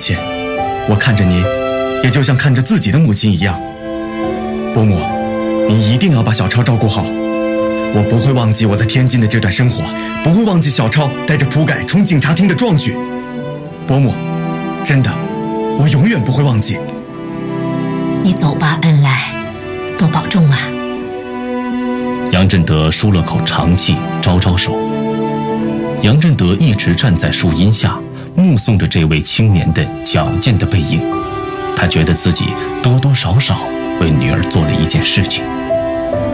亲，我看着您，也就像看着自己的母亲一样。伯母，您一定要把小超照顾好。我不会忘记我在天津的这段生活，不会忘记小超带着铺盖冲警察厅的壮举。伯母，真的，我永远不会忘记。 你走吧，恩来，多保重啊。 杨振德舒了口长气，招招手。杨振德一直站在树荫下，目送着这位青年的矫健的背影。他觉得自己多多少少为女儿做了一件事情。